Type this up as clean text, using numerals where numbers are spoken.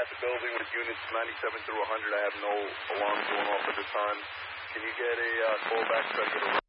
at the building with units 97 through 100. I have no alarms going off at the time. Can you get a callback so I can